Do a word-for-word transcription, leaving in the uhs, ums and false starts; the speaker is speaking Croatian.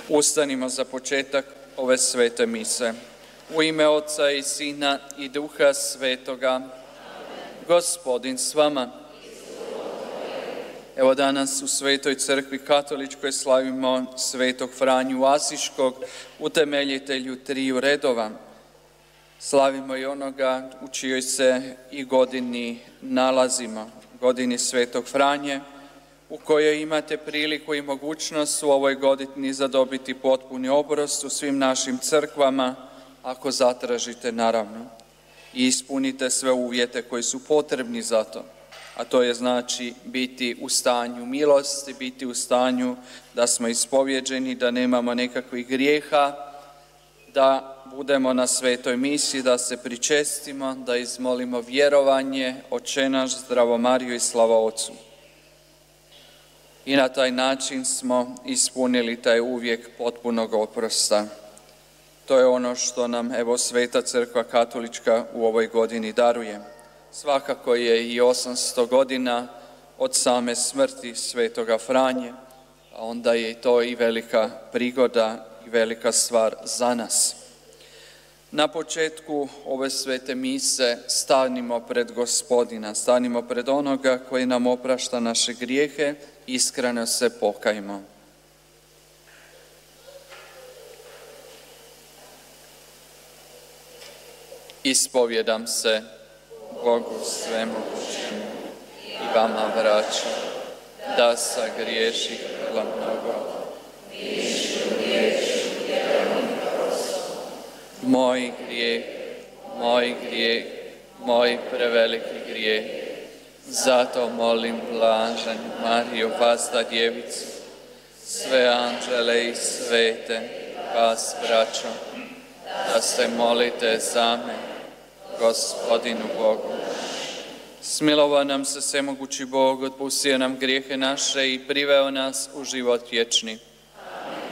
Ustanimo za početak ove svete mise. U ime Oca i Sina i Duha Svetoga. Gospodin s vama. Evo danas u Svetoj crkvi katoličkoj slavimo svetog Franju Asiškog, utemeljitelju triju redova. Slavimo i onoga u čijoj se i godini nalazimo, godini svetog Franje, u kojoj imate priliku i mogućnost u ovoj godini zadobiti potpuni oprost u svim našim crkvama, ako zatražite naravno, i ispunite sve uvjete koji su potrebni za to. A to je znači biti u stanju milosti, biti u stanju da smo ispovjeđeni, da nemamo nekakvih grijeha, da budemo na svetoj misi, da se pričestimo, da izmolimo vjerovanje, Oče naš, Zdravo Marijo i slava Otcu. I na taj način smo ispunili taj uvijek potpunog oprosta. To je ono što nam, evo, Sveta crkva katolička u ovoj godini daruje. Svakako je i osamsto godina od same smrti svetoga Franje, a onda je to i velika prigoda i velika stvar za nas. Na početku ove svete mise stanimo pred Gospodina, stanimo pred onoga koji nam oprašta naše grijehe, iskreno se pokajmo. Ispovjedam se Bogu svemogućemu i vama, braćo, da sagriješih vrlo mnogo, moj grijeh, moj grijeh, moj preveliki grijeh. Zato molim blaženu Mariju, vasta djevicu, sve anđele i svete, vas, braćo, da se molite za me, Gospodinu Bogu. Smilovao nam se svemogući Bog, otpustio nam grijehe naše i priveo nas u život vječni.